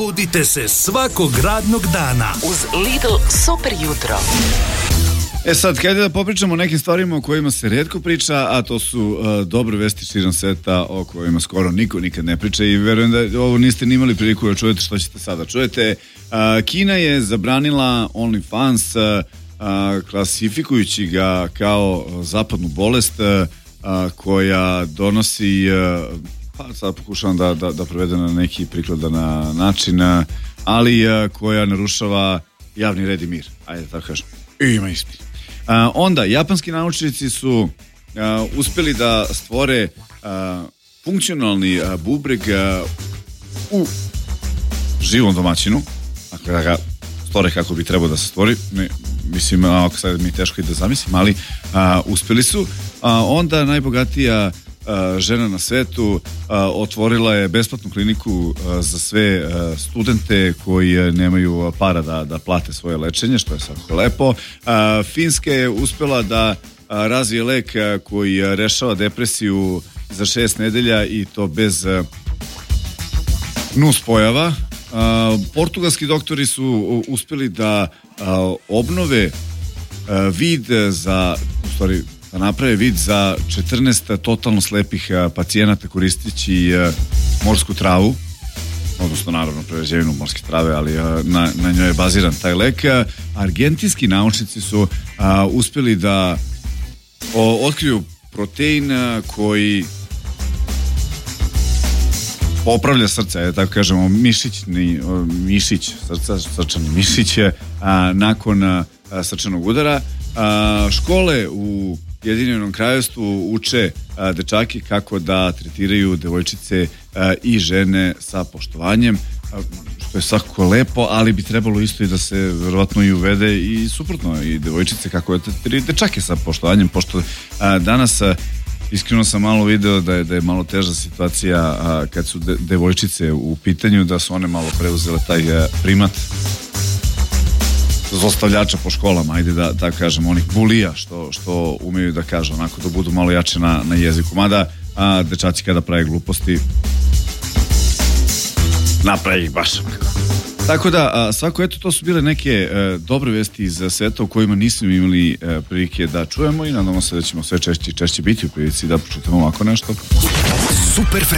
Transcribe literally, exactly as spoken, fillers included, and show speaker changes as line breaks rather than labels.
Probudite se svakog radnog dana
uz Lidl super jutro.
E sad, kada da popričamo o nekim stvarima o kojima se retko priča, a to su uh, dobre vesti širom sveta o kojima skoro niko nikad ne priča i verujem da ovo niste ni imali priliku da čujete što ćete sada. Čujete, uh, Kina je zabranila OnlyFans uh, uh, klasifikujući ga kao zapadnu bolest uh, uh, koja donosi, uh, pa sad pokušavam da, da, da prevedem na neki prikladan način, uh, ali uh, koja narušava javni red i mir. Ajde tako kažem. Ima isti. Uh, onda, japanski naučnici su uh, uspjeli da stvore uh, funkcionalni uh, bubreg uh, u živom domaćinu, dakle da ga stvore kako bi trebao da se stvori, ne, mislim, ako sad mi je teško i da zamislim, ali uh, uspjeli su. Uh, onda najbogatija uh, žena na svetu uh, otvorila je besplatnu kliniku uh, za sve uh, studente koji uh, nemaju para da, da plate svoje lečenje, što je svakako lepo. Uh, Finska je uspjela da uh, razvije lek uh, koji uh, rešava depresiju za šest nedelja i to bez uh, nus pojava. Uh, portugalski doktori su uh, uspjeli da uh, obnove uh, vid za, u stvari, da naprave vid za četrnaest totalno slepih uh, pacijenata koristeći uh, morsku travu, odnosno naravno prerađevinu morske trave, ali uh, na, na njoj je baziran taj lek. Uh, argentinski naučnici su uh, uspjeli da o, otkriju protein uh, koji popravlja srce, je tako kažemo, mišićni, mišić, srca, srčani mišić je a, nakon a, srčanog udara. A, škole u Ujedinjenom Kraljevstvu uče a, dečaki kako da tretiraju devojčice a, i žene sa poštovanjem, a, što je svakako lepo, ali bi trebalo isto i da se verovatno i uvede i suprotno, i devojčice kako da tretiraju dečake sa poštovanjem, pošto a, danas a, iskreno sam malo video da je, da je malo teža situacija a, kad su de, devojčice u pitanju, da su one malo preuzele taj a, primat zlostavljača po školama, ajde da, da kažem, onih bulija što, što umeju da kažu, onako da budu malo jače na, na jeziku. Mada a, dečaci kada prave gluposti napravi ih baš. Tako da, a, svako, eto, to su bile neke e, dobre vesti iz sveta u kojima nismo imali e, prilike da čujemo i nadamo se da ćemo sve češće i češće biti u prilici da pročitamo ovako nešto.
Super